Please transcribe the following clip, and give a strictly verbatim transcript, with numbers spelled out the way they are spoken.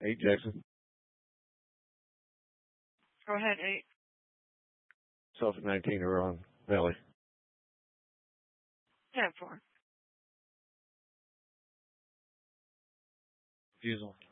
Eight Jackson. Go ahead, eight. Suffolk nineteen Huron Valley. ten four. Refusal.